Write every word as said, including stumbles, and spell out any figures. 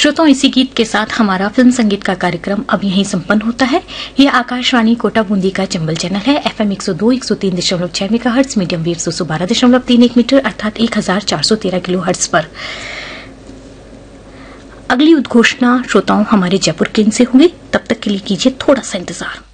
श्रोताओं, इसी गीत के साथ हमारा फिल्म संगीत का कार्यक्रम अब यहीं संपन्न होता है। यह आकाशवाणी कोटा बूंदी का चंबल चैनल है। एफएम एक सौ दो एक सौ तीन दशमलव छह मेगाहर्ट्ज, मीडियम वेव दो सौ बारह दशमलव तीन एक मीटर अर्थात एक हजार चार सौ तेरह किलो हर्ट्ज पर। अगली उद्घोषणा श्रोताओं हमारे जयपुर केंद्र से होंगी। तब तक के लिए कीजिए थोड़ा सा इंतजार।